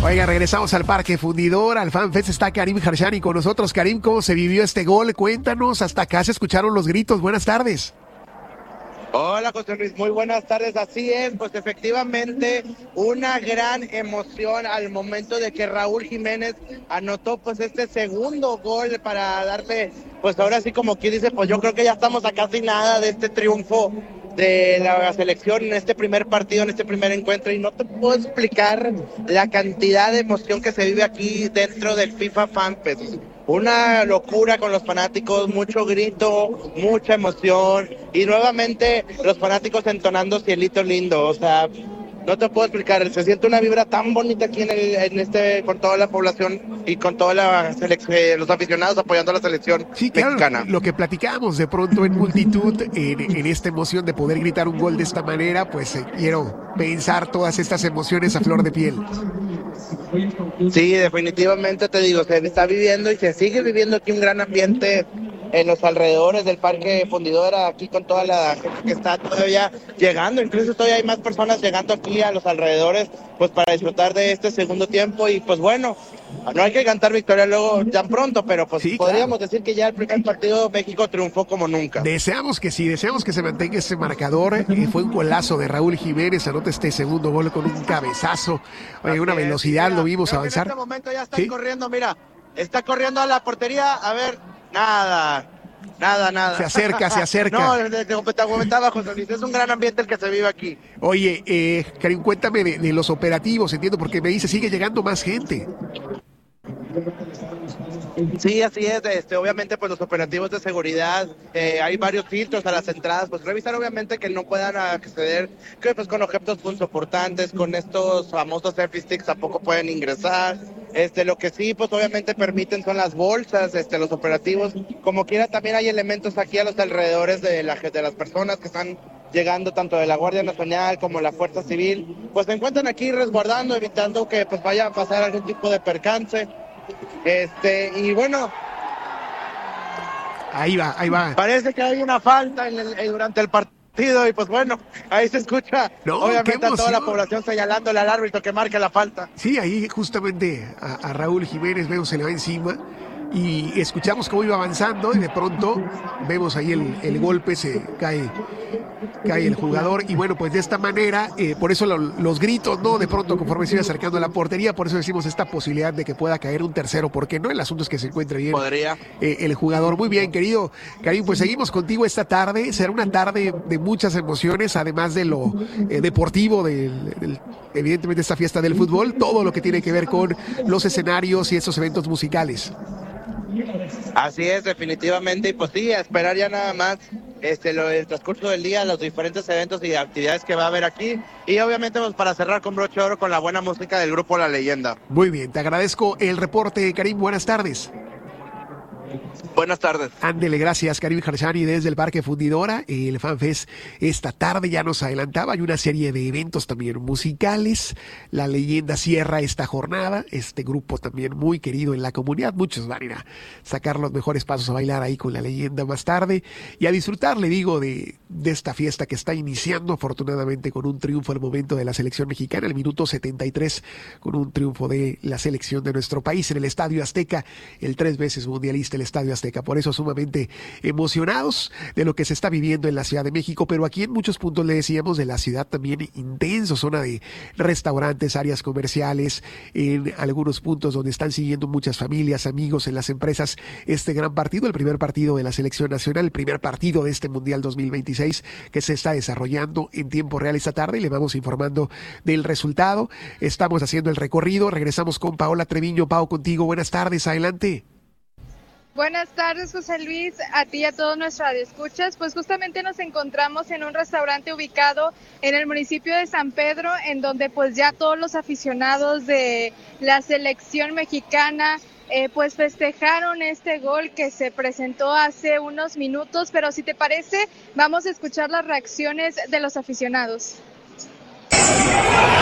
Oiga, regresamos al Parque Fundidor, al FanFest. Está Karim Harshani con nosotros. Karim, ¿cómo se vivió este gol? Cuéntanos, hasta acá se escucharon los gritos. Buenas tardes. Hola José Luis, muy buenas tardes. Así es, pues efectivamente una gran emoción al momento de que Raúl Jiménez anotó pues este segundo gol para darle, pues ahora sí como quien dice, pues yo creo que ya estamos a casi nada de este triunfo de la selección en este primer partido, en este primer encuentro, y no te puedo explicar la cantidad de emoción que se vive aquí dentro del FIFA FanFest. Una locura con los fanáticos, mucho grito, mucha emoción, y nuevamente los fanáticos entonando Cielito Lindo. O sea, no te puedo explicar, se siente una vibra tan bonita aquí con toda la población y con toda la los aficionados apoyando a la selección mexicana. Claro, lo que platicábamos de pronto en multitud, en esta emoción de poder gritar un gol de esta manera, pues quiero pensar todas estas emociones a flor de piel. Sí, definitivamente te digo, se está viviendo y se sigue viviendo aquí un gran ambiente en los alrededores del Parque Fundidora, aquí con toda la gente que está todavía llegando, incluso todavía hay más personas llegando aquí a los alrededores, pues para disfrutar de este segundo tiempo. Y pues bueno, no hay que cantar victoria luego tan pronto, pero pues sí, podríamos decir que ya el primer partido México triunfó como nunca. Deseamos que sí, deseamos que se mantenga ese marcador. Fue un golazo de Raúl Jiménez, anota este segundo gol con un cabezazo, una velocidad, mira, lo vimos avanzar. En este momento ya está corriendo, mira, está corriendo a la portería, a ver, nada. Se acerca. No, te comentaba, José Luis, es un gran ambiente el que se vive aquí. Oye, Karim, cuéntame de los operativos, entiendo, porque me dice, sigue llegando más gente. Sí, así es, obviamente pues los operativos de seguridad, hay varios filtros a las entradas, pues revisar obviamente que no puedan acceder, que pues con objetos punzoportantes, con estos famosos selfie sticks tampoco pueden ingresar. Lo que sí pues obviamente permiten son las bolsas, los operativos, como quiera también hay elementos aquí a los alrededores de las personas que están llegando, tanto de la Guardia Nacional como la Fuerza Civil, pues se encuentran aquí resguardando, evitando que pues vaya a pasar algún tipo de percance. Y bueno, ahí va. Parece que hay una falta durante el partido y pues bueno, ahí se escucha obviamente a toda la población señalándole al árbitro que marque la falta. Sí, ahí justamente a Raúl Jiménez vemos se le va encima y escuchamos cómo iba avanzando y de pronto vemos ahí el golpe, se cae el jugador y bueno, pues de esta manera, por eso los gritos, ¿no? De pronto conforme se iba acercando a la portería, por eso decimos esta posibilidad de que pueda caer un tercero, porque no, el asunto es que se encuentre bien el jugador. Muy bien, querido Karim, pues seguimos contigo esta tarde, será una tarde de muchas emociones, además de lo deportivo, evidentemente esta fiesta del fútbol, todo lo que tiene que ver con los escenarios y estos eventos musicales. Así es, definitivamente, y pues sí, a esperar ya nada más el transcurso del día, los diferentes eventos y actividades que va a haber aquí, y obviamente pues para cerrar con broche de oro con la buena música del grupo La Leyenda. Muy bien, te agradezco el reporte, Karim, buenas tardes. Buenas tardes. Ándele, gracias, Karim Harshani desde el Parque Fundidora. El FanFest esta tarde ya nos adelantaba. Hay una serie de eventos también musicales. La Leyenda cierra esta jornada. Este grupo también muy querido en la comunidad. Muchos van a ir a sacar los mejores pasos a bailar ahí con La Leyenda más tarde. Y a disfrutar, le digo, de esta fiesta que está iniciando afortunadamente con un triunfo al momento de la selección mexicana. El minuto 73 con un triunfo de la selección de nuestro país en el Estadio Azteca. El 3 veces mundialista, el Estadio Azteca. Por eso sumamente emocionados de lo que se está viviendo en la Ciudad de México, pero aquí en muchos puntos le decíamos de la ciudad también intenso, zona de restaurantes, áreas comerciales, en algunos puntos donde están siguiendo muchas familias, amigos, en las empresas, este gran partido, el primer partido de la selección nacional, el primer partido de este Mundial 2026 que se está desarrollando en tiempo real esta tarde y le vamos informando del resultado. Estamos haciendo el recorrido, regresamos con Paola Treviño. Pao, contigo, buenas tardes, adelante. Buenas tardes, José Luis, a ti y a todos nuestros radioescuchas. Pues justamente nos encontramos en un restaurante ubicado en el municipio de San Pedro, en donde pues ya todos los aficionados de la selección mexicana pues festejaron este gol que se presentó hace unos minutos, pero si te parece, vamos a escuchar las reacciones de los aficionados.